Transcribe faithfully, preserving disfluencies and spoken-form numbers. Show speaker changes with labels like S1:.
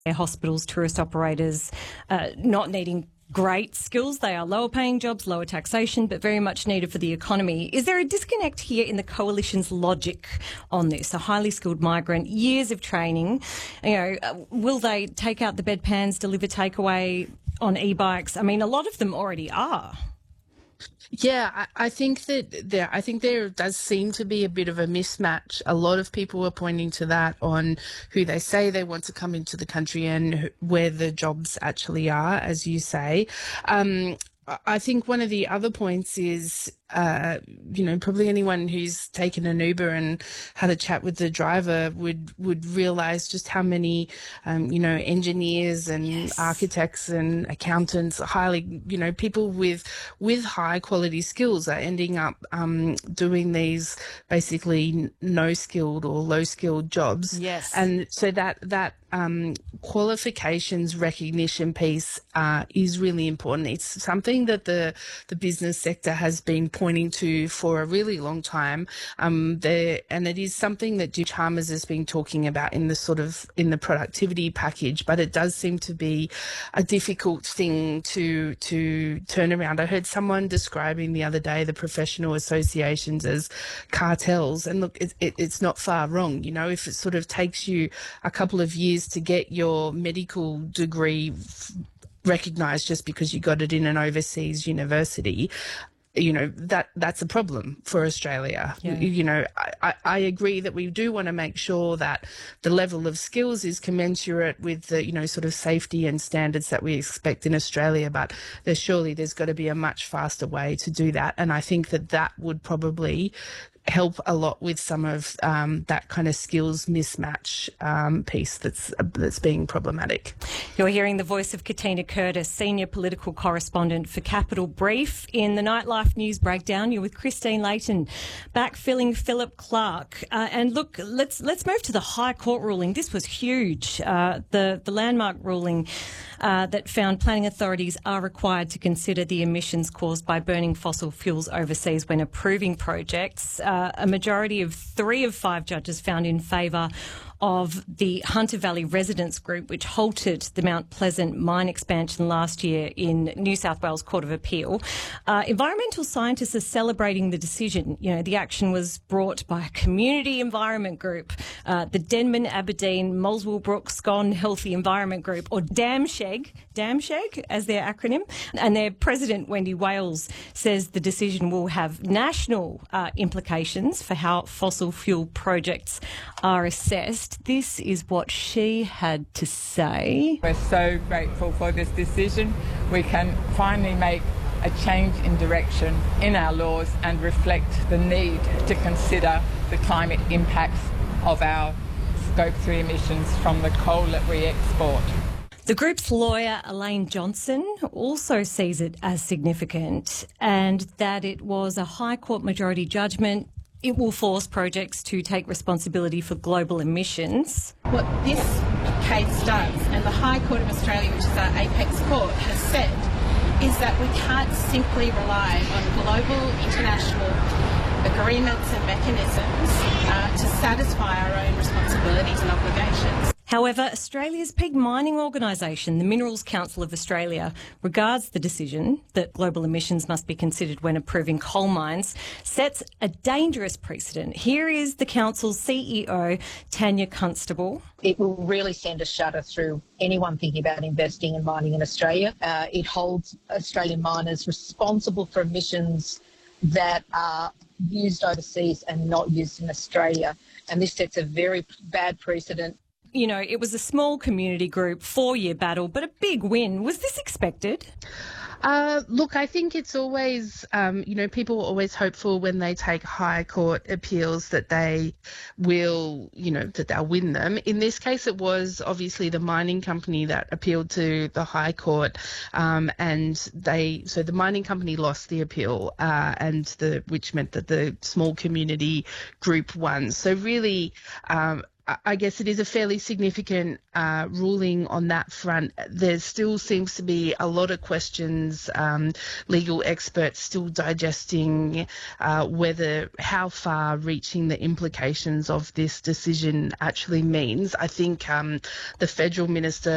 S1: hospitals, tourist operators, uh, not needing great skills. They are lower paying jobs, lower taxation, but very much needed for the economy. Is there a disconnect here in the coalition's logic on this? A highly skilled migrant, years of training, you know, uh, will they take out the bedpans, deliver takeaway on e-bikes? I mean, a lot of them already are.
S2: Yeah, I, I think that there, I think there does seem to be a bit of a mismatch. A lot of people are pointing to that on who they say they want to come into the country and who, where the jobs actually are, as you say. Um, I think one of the other points is, uh, you know, probably anyone who's taken an Uber and had a chat with the driver would would realise just how many, um, you know, engineers and yes. architects and accountants, highly, you know, people with with high quality skills are ending up um, doing these basically no skilled or low skilled jobs.
S1: Yes,
S2: and so that that. Um, qualifications recognition piece uh, is really important. It's something that the the business sector has been pointing to for a really long time. Um, there, and it is something that Jim Chalmers has been talking about in the sort of in the productivity package. But it does seem to be a difficult thing to to turn around. I heard someone describing the other day the professional associations as cartels, and look, it, it, it's not far wrong. You know, if it sort of takes you a couple of years to get your medical degree recognised just because you got it in an overseas university, you know, that that's a problem for Australia. Yeah. You know, I, I agree that we do want to make sure that the level of skills is commensurate with the, you know, sort of safety and standards that we expect in Australia, but there's surely there's got to be a much faster way to do that. And I think that that would probably help a lot with some of um, that kind of skills mismatch um, piece that's uh, that's being problematic.
S1: You're hearing the voice of Katina Curtis, senior political correspondent for Capital Brief. In the Nightlife News Breakdown, you're with Christine Layton, backfilling Philip Clark. Uh, and look, let's let's move to the High Court ruling. This was huge. Uh, the the landmark ruling uh, that found planning authorities are required to consider the emissions caused by burning fossil fuels overseas when approving projects. Uh, Uh, a majority of three of five judges found in favour of the Hunter Valley Residents Group, which halted the Mount Pleasant mine expansion last year in New South Wales Court of Appeal. Uh, environmental scientists are celebrating the decision. You know, the action was brought by a community environment group, uh, the Denman, Aberdeen, Moleswell-Brook, Scone Healthy Environment Group, or DAMSHEG, DAMSHEG as their acronym. And their president, Wendy Wales, says the decision will have national uh, implications for how fossil fuel projects are assessed. This is what she had to say.
S3: We're so grateful for this decision. We can finally make a change in direction in our laws and reflect the need to consider the climate impacts of our Scope three emissions from the coal that we export.
S1: The group's lawyer, Elaine Johnson, also sees it as significant and that it was a High Court majority judgment. It will force projects to take responsibility for global emissions.
S4: What this case does, and the High Court of Australia, which is our apex court, has said, is that we can't simply rely on global international agreements and mechanisms uh, to satisfy our own responsibilities and obligations.
S1: However, Australia's peak mining organisation, the Minerals Council of Australia, regards the decision that global emissions must be considered when approving coal mines, sets a dangerous precedent. Here is the council's C E O, Tanya Constable.
S5: It will really send a shudder through anyone thinking about investing in mining in Australia. Uh, it holds Australian miners responsible for emissions that are used overseas and not used in Australia. And this sets a very bad precedent.
S1: You know, it was a small community group, four-year battle, but a big win. Was this expected?
S2: Uh, look, I think it's always, um, you know, people are always hopeful when they take high court appeals that they will, you know, that they'll win them. In this case, it was obviously the mining company that appealed to the High Court, um, and they, so the mining company lost the appeal, uh, and the, which meant that the small community group won. So really, um, I guess it is a fairly significant uh, ruling on that front. There still seems to be a lot of questions, um, legal experts still digesting uh, whether how far reaching the implications of this decision actually means. I think um, the federal minister